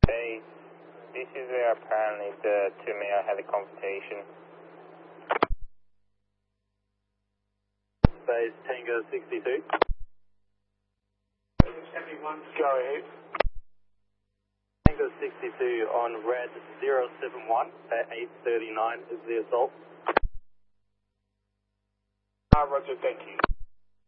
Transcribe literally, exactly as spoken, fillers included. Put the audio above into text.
Hey, this is where apparently the two male had a confrontation. Base Tango sixty-two. seventy-one. Go ahead. Tango sixty-two on red zero seven one at eight thirty-nine is the assault. Ah, roger, thank you.